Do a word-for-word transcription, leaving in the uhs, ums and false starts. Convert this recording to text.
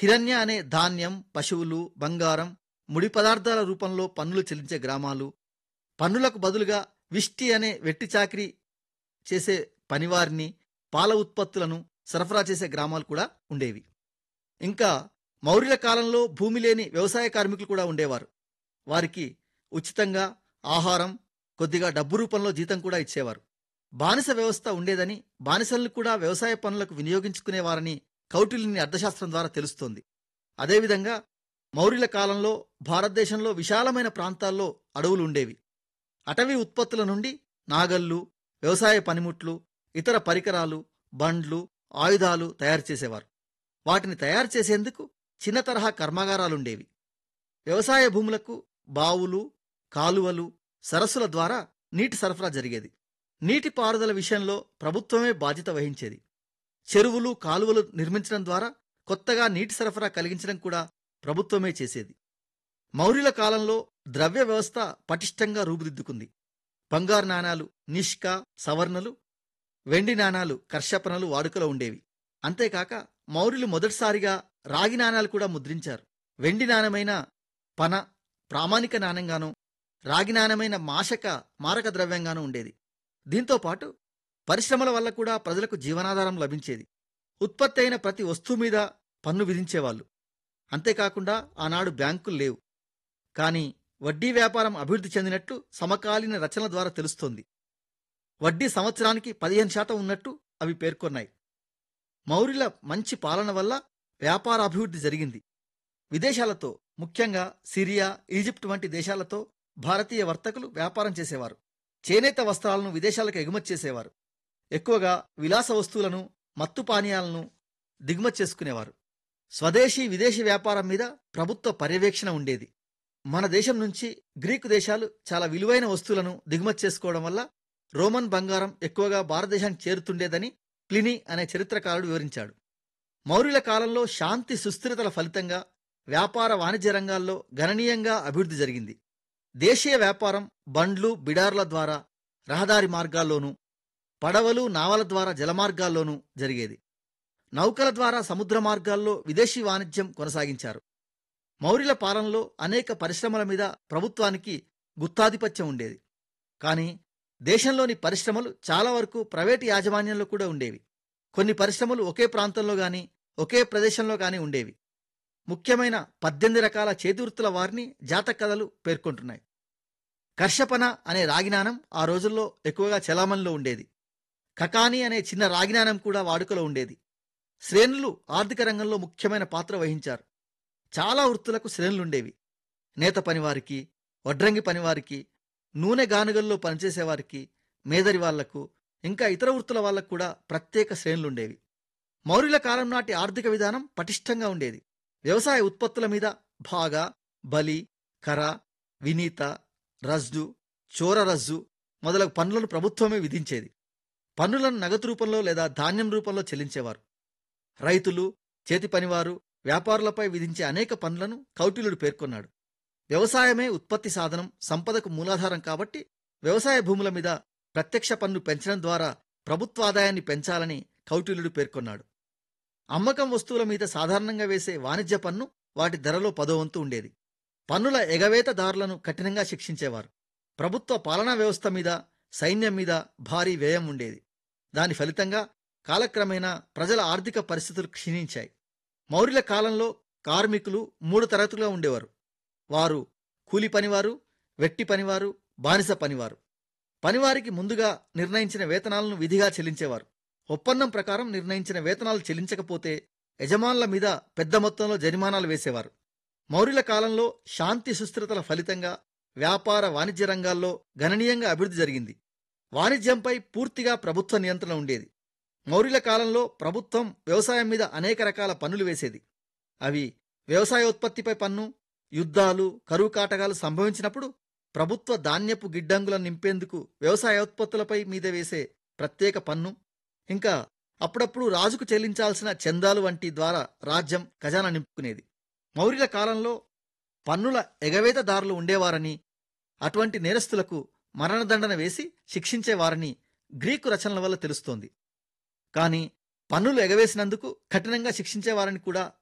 హిరణ్య అనే ధాన్యం, పశువులు, బంగారం, ముడి పదార్థాల రూపంలో పన్నులు చెల్లించే గ్రామాలు, పన్నులకు బదులుగా విష్టి అనే వెట్టి చాకిరీ చేసే పనివారిని, పాల ఉత్పత్తులను సరఫరా చేసే గ్రామాలు కూడా ఉండేవి. ఇంకా మౌర్యుల కాలంలో భూమి లేని వ్యవసాయ కార్మికులు కూడా ఉండేవారు. వారికి ఉచితంగా ఆహారం, కొద్దిగా డబ్బు రూపంలో జీతం కూడా ఇచ్చేవారు. బానిస వ్యవస్థ ఉండేదని, బానిసలను కూడా వ్యవసాయ పనులకు వినియోగించుకునేవారని కౌటిల్యుని అర్థశాస్త్రం ద్వారా తెలుస్తోంది. అదేవిధంగా మౌర్యుల కాలంలో భారతదేశంలో విశాలమైన ప్రాంతాల్లో అడవులు ఉండేవి. అటవీ ఉత్పత్తుల నుండి నాగళ్లు, వ్యవసాయ పనిముట్లు, ఇతర పరికరాలు, బండ్లు, ఆయుధాలు తయారు చేసేవారు. వాటిని తయారు చేసేందుకు చిన్న తరహా కర్మాగారాలుండేవి. వ్యవసాయ భూములకు బావులు, కాలువలు, సరస్సుల ద్వారా నీటి సరఫరా జరిగేది. నీటి పారుదల విషయంలో ప్రభుత్వమే బాధ్యత వహించేది. చెరువులు, కాలువలు నిర్మించడం ద్వారా కొత్తగా నీటి సరఫరా కలిగించడం కూడా ప్రభుత్వమే చేసేది. మౌర్యుల కాలంలో ద్రవ్య వ్యవస్థ పటిష్టంగా రూపుదిద్దుకుంది. బంగారు నాణాలు నిష్క, సవర్ణలు, వెండి నాణాలు కర్షపనలు వాడుకలో ఉండేవి. అంతేకాక మౌర్యులు మొదటిసారిగా రాగి నాణాలు కూడా ముద్రించారు. వెండి నాణమైన పన ప్రామాణిక నాణ్యంగానూ, రాగి నాణమైన మాషక మారక ద్రవ్యంగానూ ఉండేది. దీంతోపాటు పరిశ్రమల వల్ల కూడా ప్రజలకు జీవనాధారం లభించేది. ఉత్పత్తి అయిన ప్రతి వస్తువు మీద పన్ను విధించేవాళ్ళు. అంతేకాకుండా ఆనాడు బ్యాంకులు లేవు. కానీ వడ్డీ వ్యాపారం అభివృద్ధి చెందినట్టు సమకాలీన రచనల ద్వారా తెలుస్తోంది. వడ్డీ సంవత్సరానికి పదిహేను శాతం ఉన్నట్టు అవి పేర్కొన్నాయి. మౌర్యుల మంచి పాలన వల్ల వ్యాపార అభివృద్ధి జరిగింది. విదేశాలతో, ముఖ్యంగా సిరియా, ఈజిప్ట్ వంటి దేశాలతో భారతీయ వర్తకులు వ్యాపారం చేసేవారు. చేనేత వస్త్రాలను విదేశాలకు ఎగుమతి చేసేవారు. ఎక్కువగా విలాస వస్తువులను, మత్తు పానీయాలను దిగుమతి చేసుకునేవారు. స్వదేశీ విదేశీ వ్యాపారం మీద ప్రభుత్వ పర్యవేక్షణ ఉండేది. మన దేశం నుంచి గ్రీకు దేశాలు చాలా విలువైన వస్తువులను దిగుమతి చేసుకోవడం వల్ల రోమన్ బంగారం ఎక్కువగా భారతదేశానికి చేరుతుండేదని ప్లినీ అనే చరిత్రకారుడు వివరించాడు. మౌర్యుల కాలంలో శాంతి సుస్థిరతల ఫలితంగా వ్యాపార వాణిజ్య రంగాల్లో గణనీయంగా అభివృద్ధి జరిగింది. దేశీయ వ్యాపారం బండ్లు, బిడార్ల ద్వారా రహదారి మార్గాల్లోనూ, పడవలు, నావల ద్వారా జలమార్గాల్లోనూ జరిగేది. నౌకల ద్వారా సముద్ర మార్గాల్లో విదేశీ వాణిజ్యం కొనసాగించారు. మౌర్యుల పాలనలో అనేక పరిశ్రమల మీద ప్రభుత్వానికి గుత్తాధిపత్యం ఉండేది. కానీ దేశంలోని పరిశ్రమలు చాలా వరకు ప్రైవేటు యాజమాన్యంలో కూడా ఉండేవి. కొన్ని పరిశ్రమలు ఒకే ప్రాంతంలో గాని, ఒకే ప్రదేశంలో గాని ఉండేవి. ముఖ్యమైన పద్దెనిమిది రకాల చేతివృత్తుల వారిని జాతక కథలు పేర్కొంటున్నాయి. కర్షపన అనే రాగినాణం ఆ రోజుల్లో ఎక్కువగా చలామణిలో ఉండేది. కకాని అనే చిన్న రాగినాణం కూడా వాడుకలో ఉండేది. శ్రేణులు ఆర్థిక రంగంలో ముఖ్యమైన పాత్ర వహించారు. చాలా వృత్తులకు శ్రేణులుండేవి. నేత పనివారికి, వడ్రంగి పనివారికి, నూనె గానుగల్లో పనిచేసేవారికి, మేదరి వాళ్లకు, ఇంకా ఇతర వృత్తుల వాళ్లకు కూడా ప్రత్యేక శ్రేణులుండేవి. మౌర్యుల కాలం నాటి ఆర్థిక విధానం పటిష్టంగా ఉండేది. వ్యవసాయ ఉత్పత్తుల మీద భాగా, బలి, కర, వినీత, రజ్జు, చోర రజ్జు మొదలగు పన్నులను ప్రభుత్వమే విధించేది. పన్నులను నగదు రూపంలో లేదా ధాన్యం రూపంలో చెల్లించేవారు. రైతులు, చేతి పనివారు, వ్యాపారులపై విధించే అనేక పన్నులను కౌటిల్యుడు పేర్కొన్నాడు. వ్యవసాయమే ఉత్పత్తి సాధనం, సంపదకు మూలాధారం కాబట్టి వ్యవసాయ భూముల మీద ప్రత్యక్ష పన్ను పెంచడం ద్వారా ప్రభుత్వాదాయాన్ని పెంచాలని కౌటిల్యుడు పేర్కొన్నాడు. అమ్మకం వస్తువుల మీద సాధారణంగా వేసే వాణిజ్య పన్ను వాటి ధరలో పదో వంతు ఉండేది. పన్నుల ఎగవేతదారులను కఠినంగా శిక్షించేవారు. ప్రభుత్వ పాలనా వ్యవస్థ మీద, సైన్యం మీద భారీ వ్యయం ఉండేది. దాని ఫలితంగా కాలక్రమేణా ప్రజల ఆర్థిక పరిస్థితులు క్షీణించాయి. మౌర్యుల కాలంలో కార్మికులు మూడు తరగతులుగా ఉండేవారు. వారు కూలి పనివారు, వెట్టి పనివారు, బానిస పనివారు. పనివారికి ముందుగా నిర్ణయించిన వేతనాలను విధిగా చెల్లించేవారు. ఒప్పందం ప్రకారం నిర్ణయించిన వేతనాలు చెల్లించకపోతే యజమానుల మీద పెద్ద మొత్తంలో జరిమానాలు వేసేవారు. మౌర్యుల కాలంలో శాంతి సుస్థిరతల ఫలితంగా వ్యాపార వాణిజ్య రంగాల్లో గణనీయంగా అభివృద్ధి జరిగింది. వాణిజ్యంపై పూర్తిగా ప్రభుత్వ నియంత్రణ ఉండేది. మౌర్యుల కాలంలో ప్రభుత్వం వ్యవసాయం మీద అనేక రకాల పన్నులు వేసేది. అవి వ్యవసాయోత్పత్తిపై పన్ను, యుద్ధాలు, కరువు కాటకాలు సంభవించినప్పుడు ప్రభుత్వ ధాన్యపు గిడ్డంగులను నింపేందుకు వ్యవసాయోత్పత్తులపై మీద వేసే ప్రత్యేక పన్ను, ఇంకా అప్పుడప్పుడు రాజుకు చెల్లించాల్సిన చందాలు వంటి ద్వారా రాజ్యం ఖజానా నింపుకునేది. మౌర్యుల కాలంలో పన్నుల ఎగవేతదారులు ఉండేవారని, అటువంటి నేరస్తులకు మరణదండన వేసి శిక్షించేవారని గ్రీకు రచనల వల్ల తెలుస్తోంది. కానీ పన్నులు ఎగవేసినందుకు కఠినంగా శిక్షించేవారని కూడా